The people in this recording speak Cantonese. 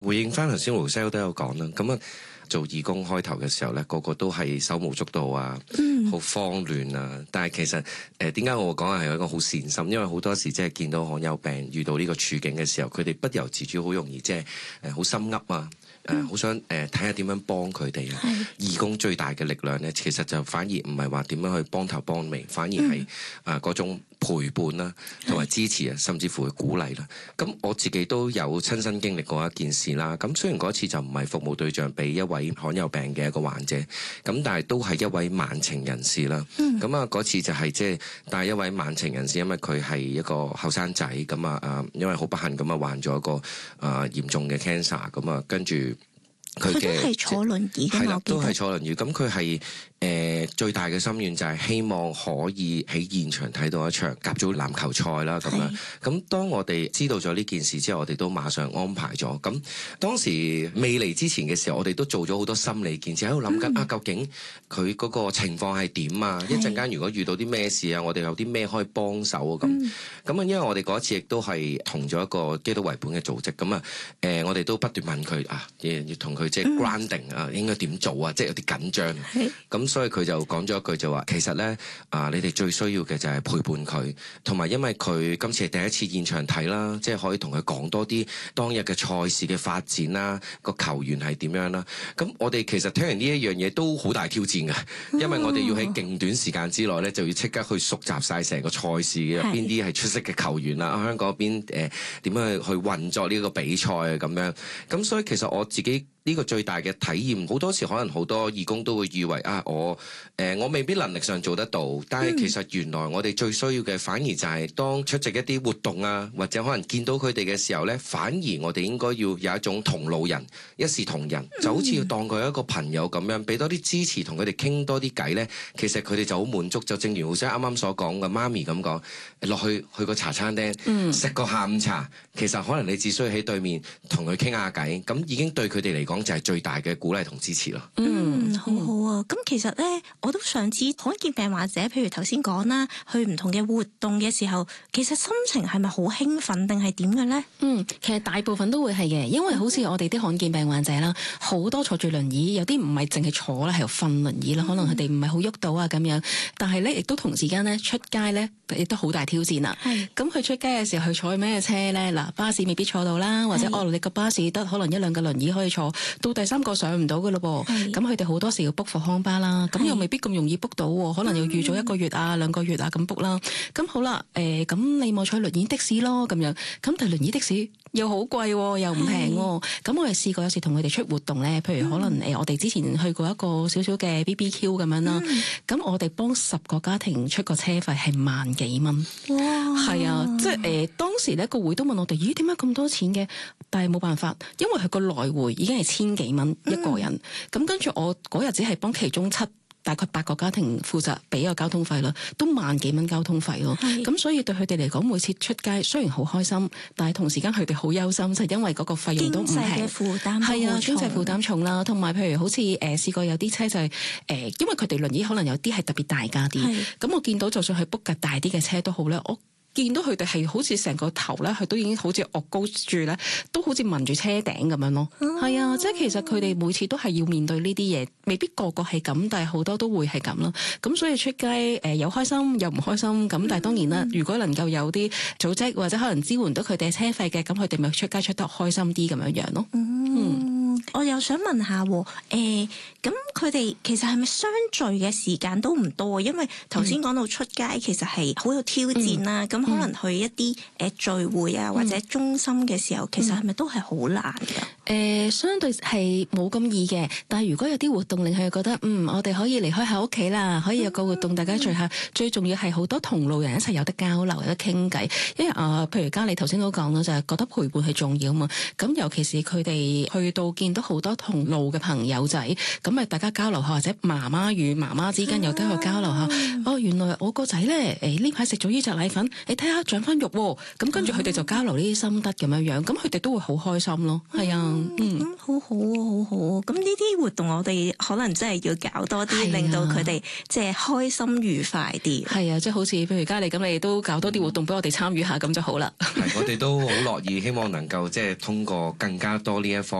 回應翻頭先盧 Sir 都有講啦，咁啊做義工開頭嘅時候咧，個個都係手舞足蹈啊，好慌亂啊。但係其實點解我會講係一個好善心？因為好多時即係見到罕有病遇到呢個處境嘅時候，佢哋不由自主好容易即係好心噏啊。好想睇下點樣幫佢哋啊！義工最大嘅力量咧，其實就反而唔係話點樣去幫頭幫尾，反而係嗰種陪伴啦，同埋支持啊，甚至乎係鼓勵啦。咁我自己都有親身經歷過一件事啦。咁雖然嗰次就唔係服務對象俾一位罕有病嘅一個患者，咁但係都係一位慢情人士啦。咁啊嗰次就係即係帶一位慢情人士，因為佢係一個後生仔，咁啊因為好不幸咁啊患咗一個嚴重嘅 cancer，咁啊跟住。佢都係坐輪椅嘅， 係啦，都係坐輪椅。咁佢係最大嘅心願就係希望可以喺現場睇到一場甲組籃球賽啦。咁樣咁當我哋知道咗呢件事之後，我哋都馬上安排咗。咁當時未嚟之前嘅時候，我哋都做咗好多心理建設，喺度諗緊究竟佢嗰個情況係點啊？一陣間如果遇到啲咩事啊，我哋有啲咩可以幫手啊？咁因為我哋嗰一次亦都係同咗一個基督為本嘅組織，咁啊我哋都不斷問佢啊，要同佢即係 grounding 啊，應該點做啊？即係有啲緊張。咁所以佢就講咗一句就話，其實咧你哋最需要嘅就係陪伴佢，同埋因為佢今次係第一次現場睇啦，即係可以同佢講多啲當日嘅賽事嘅發展啦，個球員係點樣啦。咁我哋其實聽完呢一樣嘢都好大挑戰嘅，因為我哋要喺勁短時間之內咧，就要即刻去熟習晒成個賽事嘅邊啲係出色嘅球員啦，香港嗰邊點樣去運作呢個比賽啊咁樣。咁所以其實我自己呢個最大嘅體驗，好多時可能好多義工都會以為啊，我未必能力上做得到，但係其實原來我哋最需要嘅反而就係當出席一啲活動啊，或者可能見到佢哋嘅時候呢，反而我哋應該要有一種同路人，一視同仁，就好似要當佢一個朋友咁樣，俾多啲支持，同佢哋傾多啲偈呢。其實佢哋就好滿足。就正如胡生啱啱所講嘅媽咪咁講，落去個茶餐廳食個下午茶，其實可能你只需要喺對面同佢傾下偈，咁已經對佢哋嚟講就係最大嘅鼓勵同支持咯。 好好啊。咁其實咧，我都想知罕見病患者，譬如頭先講啦，去唔同嘅活動嘅時候，其實心情係咪好興奮定係點嘅咧？ 其實大部分都會係嘅，因為好似我哋啲罕見病患者啦，好多坐住輪椅，有啲唔係淨係坐啦，係瞓輪椅啦，可能佢哋唔係好喐到啊咁樣。但係咧，亦都同時間咧出街咧，亦都好大挑戰啦。咁佢出街嘅時候，佢坐咩車咧？嗱，巴士未必坐到啦，或者你個巴士得可能一兩個輪椅可以坐，到第三個上唔到㗎咯噃。咁佢哋好多時要 book 復康巴啦，咁又未必咁容易 book 到喎，可能要預早1個月啊、2個月啊咁 book 啦。咁好啦，咁你冇坐輪椅的士咯咁樣，咁但係輪椅的士又好貴喎，又唔平喎。咁我哋試過有時同佢哋出活動咧，譬如可能我哋之前去過一個少少嘅 BBQ 咁樣啦，咁我哋幫10個家庭出個車費係萬幾蚊。哇！係啊，即係當時咧個會都問我哋，咦點解咁多錢嘅？但係冇辦法，因為佢個來回已經係1000幾蚊一個人。咁跟住我嗰日只係幫其中大概8個家庭負責俾個交通費啦，都萬幾蚊交通費咯。咁所以對佢哋嚟講，每次出街雖然好開心，但係同時間佢哋好憂心，就係因為嗰個費用都唔平。經濟嘅負擔係啊，經濟負擔重啦。同埋譬如好似試過有啲車就係因為佢哋輪椅可能有啲係特別大架啲，咁我見到就算係 book 架大啲嘅車都好咧，我見到佢哋係好似成個頭咧，佢都已經好似岳高住咧，都好似聞住車頂咁樣咯。係啊，即係其實佢哋每次都係要面對呢啲嘢，未必個個係咁，但係好多都會係咁咯。咁所以出街有開心又唔開心，咁但係當然啦，如果能夠有啲組織或者可能支援到佢哋車費嘅，咁佢哋咪出街出得開心啲咁樣樣咯。 我又想問下咁佢哋其實係咪相聚嘅時間都唔多？因為頭先講到出街其實係好有挑戰啦。咁可能去一啲聚會啊或者中心嘅時候，其實係咪都係好難㗎？ 相對係冇咁易嘅。但係如果有啲活動令佢覺得我哋可以離開下屋企啦，可以有個活動大家聚下，最重要係好多同路人一齊有得交流有得傾偈。因為譬如嘉莉頭先都講啦，就係覺得陪伴係重要嘛。咁尤其是佢哋去到見到好多同路嘅朋友仔，咁大家交流下，或者媽媽與媽媽之間又得個交流下。哦，原來我個仔咧呢排食咗呢隻奶粉，你睇下長翻肉喎。咁跟住佢哋就交流呢啲心得咁樣，咁佢哋都會好開心咯。係啊， 好好啊，好好啊。咁呢啲活動我哋可能真係要搞多啲，令到佢哋即係開心愉快啲。 係啊，即係好似譬如嘉莉咁，你哋都搞多啲活動俾我哋參與下，咁就好啦。 係，我哋都好樂意，希望能夠即係通過更加多呢一方